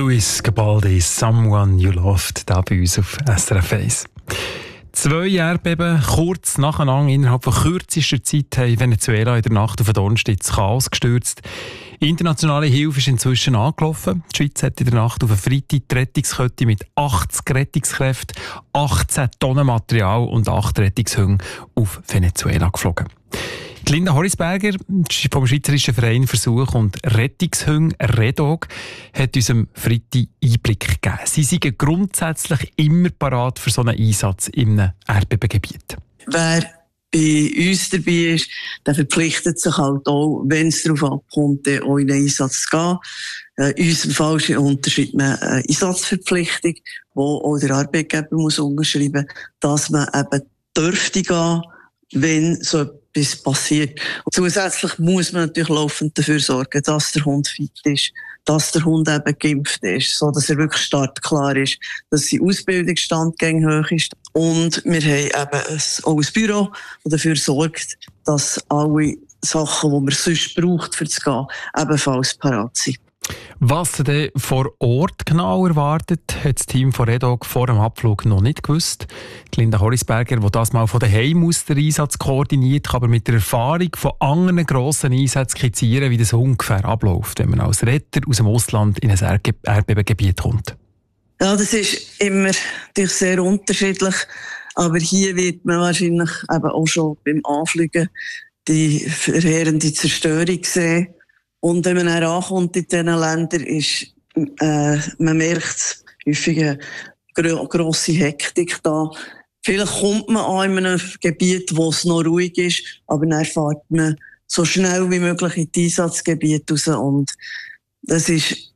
Luis Capaldi, Someone You Loved, da bei uns auf SRF 1. 2 Erdbeben kurz nacheinander innerhalb von kürzester Zeit haben Venezuela in der Nacht auf den Donnerstag ins Chaos gestürzt. Internationale Hilfe ist inzwischen angelaufen. Die Schweiz hat in der Nacht auf einen Freitag die Rettungskette mit 80 Rettungskräften, 18 Tonnen Material und 8 Rettungshunde auf Venezuela geflogen. Die Linda Horrisberger vom Schweizerischen Verein Versuch und Rettungshunde REDOG hat uns am Freitag Einblick gegeben. Sie sind grundsätzlich immer parat für so einen Einsatz in einem Erdbebengebiet. Wer bei uns dabei ist, der verpflichtet sich halt auch, wenn es darauf ankommt, auch in den Einsatz zu gehen. In unserem Fall ist ein Unterschied eine Einsatzverpflichtung, wo auch der Arbeitgeber muss unterschreiben muss, dass man eben dürfte gehen, wenn so etwas passiert. Und zusätzlich muss man natürlich laufend dafür sorgen, dass der Hund fit ist, dass der Hund eben geimpft ist, so dass er wirklich startklar ist, dass sein Ausbildungsstand hoch ist. Und wir haben eben auch ein Büro, das dafür sorgt, dass alle Sachen, die man sonst braucht, für das Gehen, ebenfalls parat sind. Was denn vor Ort genau erwartet, hat das Team von REDOG vor dem Abflug noch nicht gewusst. Die Linda Horrisberger, die das mal von daheim aus den Einsatz koordiniert, kann aber mit der Erfahrung von anderen grossen Einsätzen skizzieren, wie das ungefähr abläuft, wenn man als Retter aus dem Ausland in ein Erdbebengebiet kommt. Ja, das ist immer natürlich sehr unterschiedlich, aber hier wird man wahrscheinlich eben auch schon beim Anfliegen die verheerende Zerstörung sehen. Und wenn man dann ankommt in diesen Ländern, ist, man merkt häufig eine grosse Hektik da. Vielleicht kommt man an in einem Gebiet, wo es noch ruhig ist, aber dann fährt man so schnell wie möglich in die Einsatzgebiete raus. Und das ist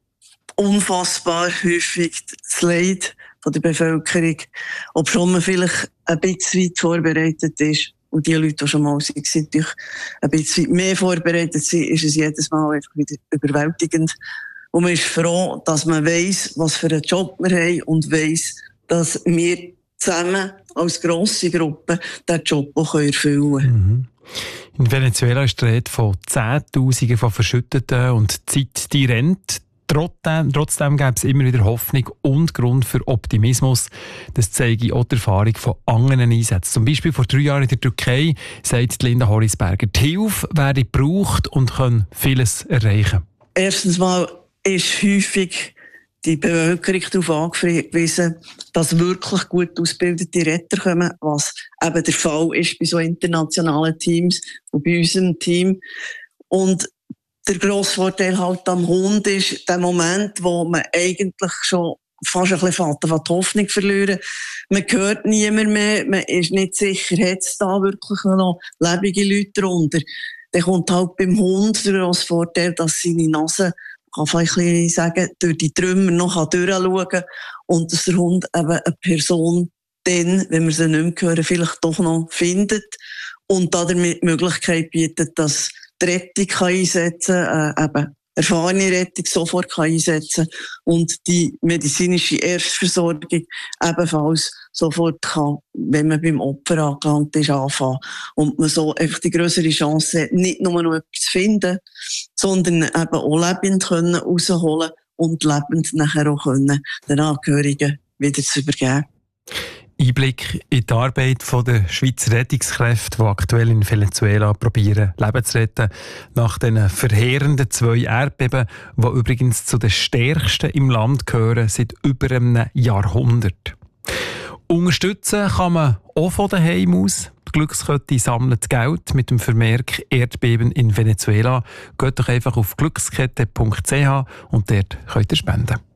unfassbar häufig das Leid von der Bevölkerung, ob schon man vielleicht ein bisschen weit vorbereitet ist. Und die Leute, die schon mal sind, natürlich ein bisschen mehr vorbereitet sind, ist es jedes Mal einfach wieder überwältigend. Und man ist froh, dass man weiss, was für einen Job wir haben und weiss, dass wir zusammen als grosse Gruppe diesen Job auch erfüllen können. In Venezuela ist die Rede von Zehntausenden von Verschütteten und die Zeit, die rennt. Trotzdem gäbe es immer wieder Hoffnung und Grund für Optimismus. Das zeige auch die Erfahrung von anderen Einsätzen. Zum Beispiel vor 3 Jahren in der Türkei, sagt Linda Horrisberger, die Hilfe werde gebraucht und kann vieles erreichen. Erstens mal ist häufig die Bevölkerung darauf angewiesen, dass wirklich gut ausgebildete Retter kommen, was eben der Fall ist bei so internationalen Teams und bei unserem Team. Und der grosse Vorteil halt am Hund ist der Moment, wo man eigentlich schon fast ein bisschen die Hoffnung verlieren. Man hört niemand mehr, man ist nicht sicher, hat es da wirklich noch lebende Leute drunter. Dann kommt halt beim Hund der grosse Vorteil, dass seine Nase, kann vielleicht ein bisschen sagen, durch die Trümmer noch durchschauen kann und dass der Hund eben eine Person dann, wenn wir sie nicht mehr hören, vielleicht doch noch findet und damit die Möglichkeit bietet, dass die Rettung einsetzen kann, eben erfahrene Rettung sofort einsetzen kann und die medizinische Erstversorgung ebenfalls sofort kann, wenn man beim Opfer angelangt ist, anfangen. Und man so einfach die grössere Chance hat, nicht nur noch etwas zu finden, sondern eben auch lebend rausholen und lebend nachher auch können, den Angehörigen wieder zu übergeben. Einblick in die Arbeit der Schweizer Rettungskräfte, die aktuell in Venezuela probieren, Leben zu retten. Nach den verheerenden 2 Erdbeben, die übrigens zu den stärksten im Land gehören, seit über einem Jahrhundert. Unterstützen kann man auch von daheim aus. Die Glückskette sammelt Geld mit dem Vermerk Erdbeben in Venezuela. Geht doch einfach auf glückskette.ch und dort könnt ihr spenden.